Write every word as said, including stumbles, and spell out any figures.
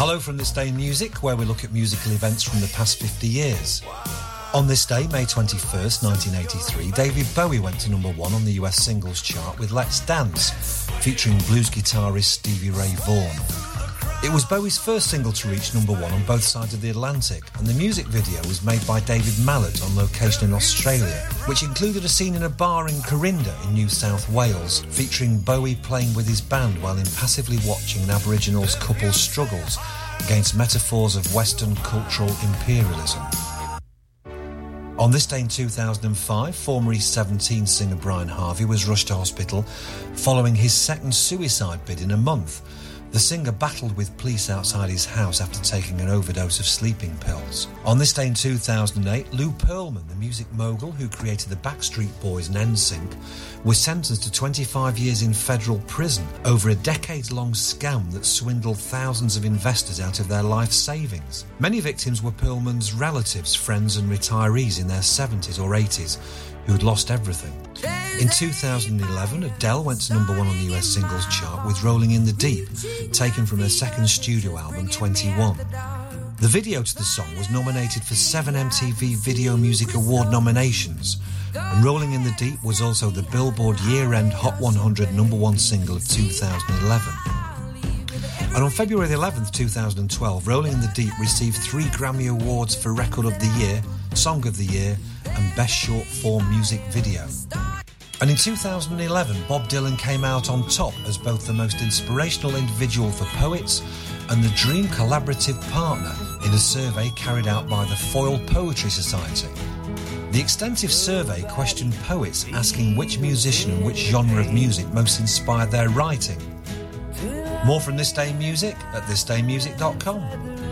Hello from This Day in Music, where we look at musical events from the past fifty years. On this day, May twenty-first, nineteen eighty-three, David Bowie went to number one on the U S singles chart with Let's Dance, featuring blues guitarist Stevie Ray Vaughan. It was Bowie's first single to reach number one on both sides of the Atlantic, and the music video was made by David Mallett on location in Australia, which included a scene in a bar in Corinda in New South Wales, featuring Bowie playing with his band while impassively watching an Aboriginals couple's struggles against metaphors of Western cultural imperialism. On this day in two thousand five, former East seventeen singer Brian Harvey was rushed to hospital following his second suicide bid in a month. The singer battled with police outside his house after taking an overdose of sleeping pills. On this day in two thousand eight, Lou Pearlman, the music mogul who created the Backstreet Boys and N Sync, was sentenced to twenty-five years in federal prison over a decades-long scam that swindled thousands of investors out of their life savings. Many victims were Pearlman's relatives, friends and retirees in their seventies or eighties who had lost everything. In two thousand eleven, Adele went to number one on the U S singles chart with Rolling in the Deep, taken from her second studio album, twenty-one. The video to the song was nominated for seven M T V Video Music Award nominations, and Rolling in the Deep was also the Billboard year-end Hot one hundred number one single of two thousand eleven. And on February the eleventh, two thousand twelve, Rolling in the Deep received three Grammy Awards for Record of the Year, Song of the Year, and Best Short Form Music Video. And in two thousand eleven, Bob Dylan came out on top as both the most inspirational individual for poets and the dream collaborative partner in a survey carried out by the Foyle Poetry Society. The extensive survey questioned poets asking which musician and which genre of music most inspired their writing. More from This Day in Music at this day music dot com.